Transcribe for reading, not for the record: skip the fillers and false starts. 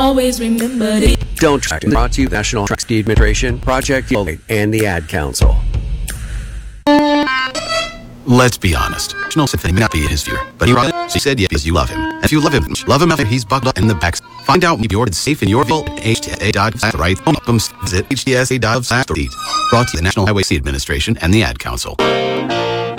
always remembered it. Don't track it. Brought to you National Truck Safety Administration, Project Yoli, and the Ad Council. Let's be honest. National Symphony may not be his view, but he said yes, you love him. And if you love him after he's buckled up in the back. Find out when you're safe in your vehicle at HTSA.gov. Right. Visit HTSA.gov. Brought to you the National Highway Safety Administration and the Ad Council.